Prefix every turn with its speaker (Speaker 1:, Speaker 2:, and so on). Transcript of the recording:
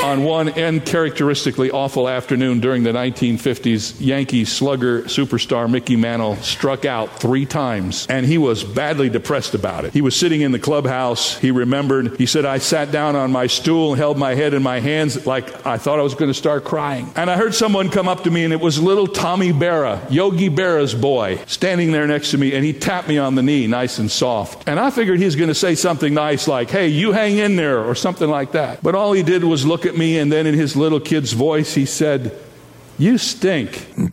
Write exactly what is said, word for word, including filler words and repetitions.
Speaker 1: On one uncharacteristically awful afternoon during the nineteen fifties, Yankee slugger superstar Mickey Mantle struck out three times, and he was badly depressed about it. He was sitting in the clubhouse. He remembered, he said, I sat down on my stool and held my head in my hands like I thought I was going to start crying. And I heard someone come up to me, and it was little Tommy Berra, Yogi Berra's boy, standing there next to me, and he tapped me on the knee, nice and soft. And I figured he was going to say something nice like, hey, you hang in there, or something like that. But all he did was look at me, and then in his little kid's voice, he said, you stink.